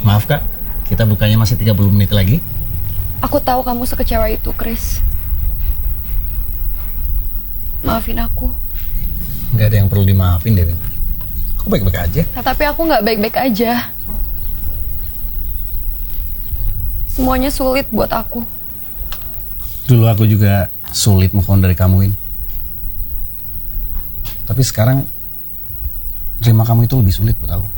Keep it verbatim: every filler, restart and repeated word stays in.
Maaf kak, kita bukanya masih tiga puluh menit lagi. Aku tahu kamu sekecewa itu, Chris. Maafin aku. Nggak ada yang perlu dimaafin, Dewi. Aku baik-baik aja. Tapi aku nggak baik-baik aja. Semuanya sulit buat aku. Dulu aku juga sulit move on dari kamu, Win. Tapi sekarang terima kamu itu lebih sulit buat aku.